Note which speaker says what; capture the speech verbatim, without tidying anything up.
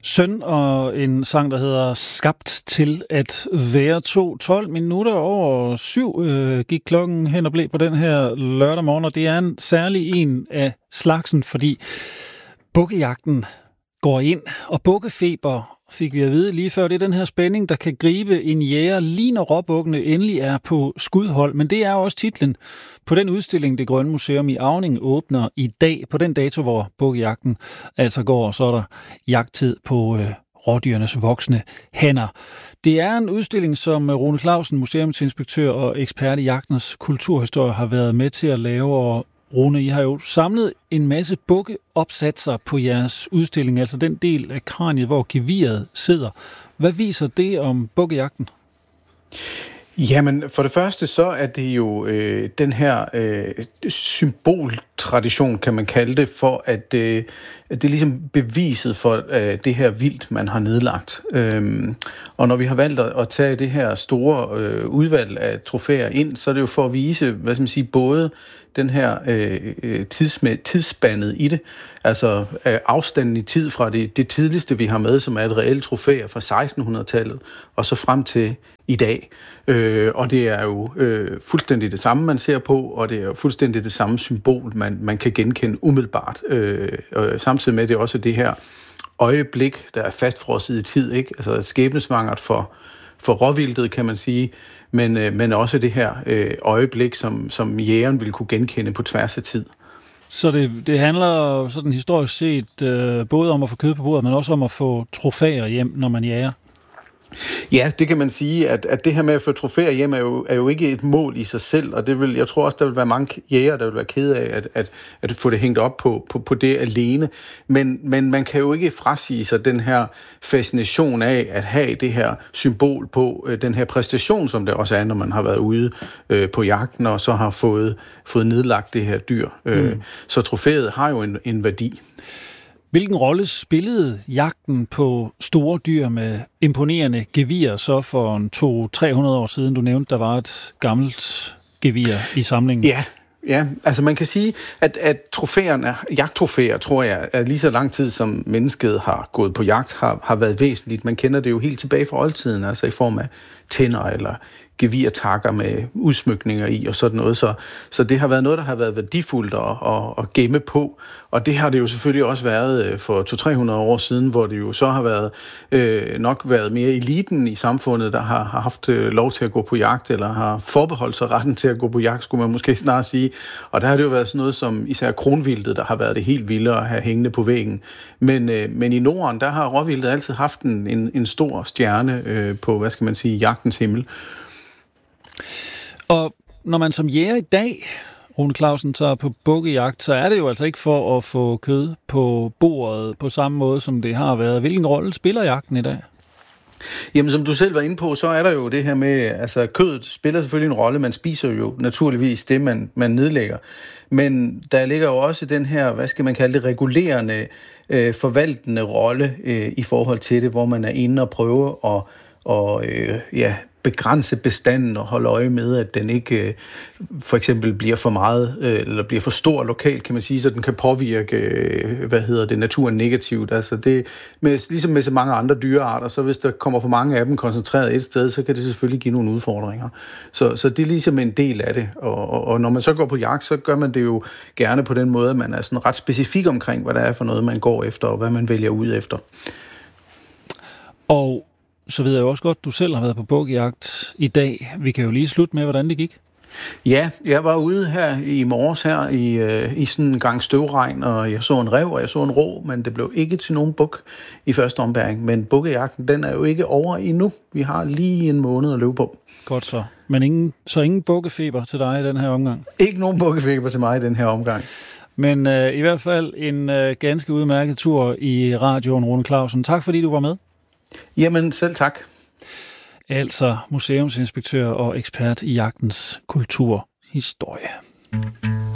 Speaker 1: Søn og en sang, der hedder Skabt til at være to. tolv minutter over syv øh, gik klokken hen og blev på den her lørdag morgen, og det er en særlig en af slagsen, fordi bukkejagten går ind, og bukkefeber fik vi at vide lige før. Det er den her spænding, der kan gribe en jæger lige når råbukkene endelig er på skudhold. Men det er også titlen på den udstilling, Det Grønne Museum i Auning åbner i dag, på den dato, hvor bukkejagten altså går, og så er der jagttid på øh, rådyrenes voksne hænder. Det er en udstilling, som Rune Clausen, museumsinspektør og ekspert i jagtens kulturhistorie, har været med til at lave, og Rune, I har jo samlet en masse bukkeopsatser på jeres udstilling, altså den del af kraniet, hvor geviret sidder. Hvad viser det om bukkejagten?
Speaker 2: Jamen, for det første så er det jo øh, den her øh, symboltradition, kan man kalde det, for at, øh, at det er ligesom beviset for øh, det her vildt, man har nedlagt. Øhm, og når vi har valgt at, at tage det her store øh, udvalg af trofæer ind, så er det jo for at vise, hvad skal man sige, både den her øh, tidsmed, tidsspandet i det, altså øh, afstanden i tid fra det, det tidligste, vi har med, som er et reelt trofæ fra sekstenhundredetallet, og så frem til i dag. Øh, og det er jo øh, fuldstændig det samme, man ser på, og det er jo fuldstændig det samme symbol, man, man kan genkende umiddelbart. Øh, og samtidig med det også det her øjeblik, der er fastfrosset i tid, ikke? Altså skæbnesvangert for, for råvildtet, kan man sige, men, øh, men også det her øh, øjeblik, som, som jægeren vil kunne genkende på tværs af tid.
Speaker 1: Så det, det handler sådan historisk set øh, både om at få kød på bordet, men også om at få trofæer hjem, når man jager?
Speaker 2: Ja, det kan man sige, at, at det her med at få trofæer hjem er jo, er jo ikke et mål i sig selv, og det vil, jeg tror også, der vil være mange jæger, der vil være kede af at, at, at få det hængt op på, på, på det alene. Men, men man kan jo ikke frasige sig den her fascination af at have det her symbol på den her præstation, som det også er, når man har været ude øh, på jagten og så har fået, fået nedlagt det her dyr. Mm. Øh, så trofæet har jo en, en værdi.
Speaker 1: Hvilken rolle spillede jagten på store dyr med imponerende gevir så for en to til tre hundrede år siden? Du nævnte, der var et gammelt gevir i samlingen.
Speaker 2: Ja, ja. Altså man kan sige, at, at trofæerne, jagttrofæer, tror jeg, er lige så lang tid som mennesket har gået på jagt, har, har været væsentligt. Man kender det jo helt tilbage fra oldtiden, altså i form af tænder eller gevirtakker med udsmykninger i og sådan noget. Så, så det har været noget, der har været værdifuldt at, at, at gemme på. Og det har det jo selvfølgelig også været for to til tre hundrede år siden, hvor det jo så har været øh, nok været mere eliten i samfundet, der har, har haft øh, lov til at gå på jagt, eller har forbeholdt sig retten til at gå på jagt, skulle man måske snart sige. Og der har det jo været sådan noget som især kronvildet, der har været det helt vilde at have hængende på væggen. Men, øh, men i Norden, der har råvildet altid haft en, en, en stor stjerne øh, på, hvad skal man sige, jagtens himmel.
Speaker 1: Og når man som jæger i dag, Rune Clausen, tager på bukkejagt, så er det jo altså ikke for at få kød på bordet på samme måde, som det har været. Hvilken rolle spiller jagten i dag?
Speaker 2: Jamen, som du selv var inde på, så er der jo det her med, altså kødet spiller selvfølgelig en rolle. Man spiser jo naturligvis det, man, man nedlægger. Men der ligger jo også den her, hvad skal man kalde det, regulerende, øh, forvaltende rolle øh, i forhold til det, hvor man er inde og prøve at og, øh, ja, begrænse bestanden og holde øje med, at den ikke øh, for eksempel bliver for meget, øh, eller bliver for stor lokalt, kan man sige, så den kan påvirke, øh, hvad hedder det, naturen negativt. Altså det, med, ligesom med så mange andre dyrearter, så hvis der kommer for mange af dem koncentreret et sted, så kan det selvfølgelig give nogle udfordringer. Så, så det er ligesom en del af det. Og, og, og når man så går på jagt, så gør man det jo gerne på den måde, at man er sådan ret specifik omkring, hvad der er for noget, man går efter, og hvad man vælger ud efter.
Speaker 1: Og så ved jeg jo også godt, at du selv har været på bukkejagt i dag. Vi kan jo lige slutte med, hvordan det gik.
Speaker 2: Ja, jeg var ude her i morges her i, øh, i sådan en gang støvregn, og jeg så en ræv, og jeg så en rå, men det blev ikke til nogen buk i første ombæring. Men bukkejagten, den er jo ikke over endnu. Vi har lige en måned at løbe på.
Speaker 1: Godt så. Men ingen, så ingen bukkefeber til dig i den her omgang?
Speaker 2: Ikke nogen bukkefeber til mig i den her omgang.
Speaker 1: Men øh, i hvert fald en øh, ganske udmærket tur i radioen, Rune Clausen. Tak fordi du var med.
Speaker 2: Jamen, selv tak.
Speaker 1: Altså museumsinspektør og ekspert i jagtens kulturhistorie.